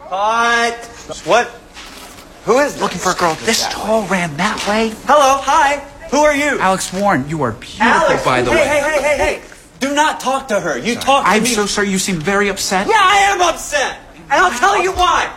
Cut. What? Who is this? Looking for a girl this tall ran that way? Hello, hi. Who are you? Alex Warren, you are beautiful, Alex, by the way. Hey. Do not talk to her. You talk to me. I'm so sorry. You seem very upset. Yeah, I am upset. And I'll tell you why.